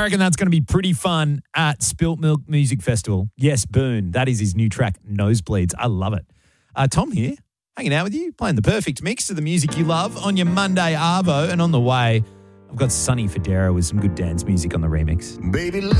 I reckon that's going to be pretty fun at Spilt Milk Music Festival. Yes, Boone. That is his new track, Nosebleeds. I love it. Tom here, hanging out with you, playing the perfect mix of the music you love on your Monday Arvo. And on the way, I've got Sonny Fodera with some good dance music on the remix. Baby,